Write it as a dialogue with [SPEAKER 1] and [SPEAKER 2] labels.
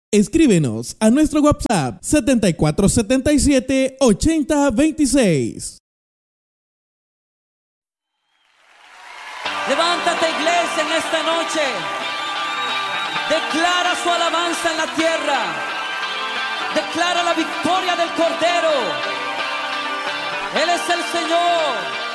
[SPEAKER 1] Escríbenos a nuestro WhatsApp 7477-8026.
[SPEAKER 2] Levántate, iglesia, en esta noche. Declara su alabanza en la tierra. Declara la victoria del Cordero. Él es el Señor.